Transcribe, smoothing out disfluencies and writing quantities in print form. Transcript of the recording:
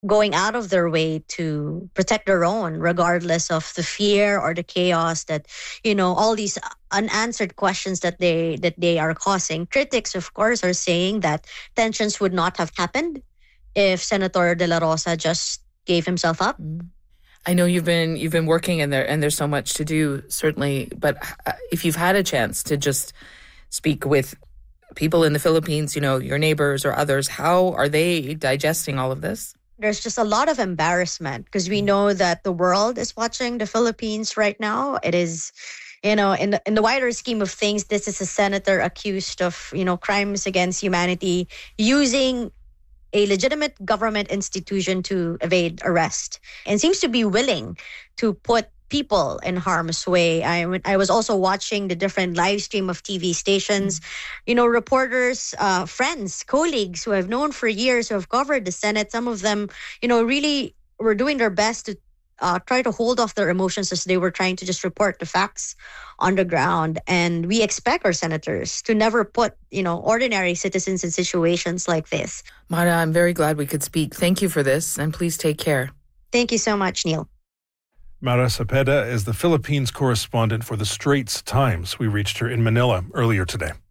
going out of their way to protect their own, regardless of the fear or the chaos that, all these unanswered questions that they are causing. Critics, of course, are saying that tensions would not have happened if Senator De La Rosa just gave himself up. I know you've been working in there, and there's so much to do, certainly. But if you've had a chance to just speak with people in the Philippines, your neighbors or others, how are they digesting all of this? There's just a lot of embarrassment because we know that the world is watching the Philippines right now. It is, in the wider scheme of things, this is a senator accused of, crimes against humanity, using a legitimate government institution to evade arrest, and seems to be willing to put people in harm's way. I was also watching the different live stream of TV stations, reporters, friends, colleagues who I've known for years who have covered the Senate. Some of them, really were doing their best to try to hold off their emotions as they were trying to just report the facts on the ground. And we expect our senators to never put, ordinary citizens in situations like this. Mara, I'm very glad we could speak. Thank you for this, and please take care. Thank you so much, Neil. Mara Cepeda is the Philippines correspondent for the Straits Times. We reached her in Manila earlier today.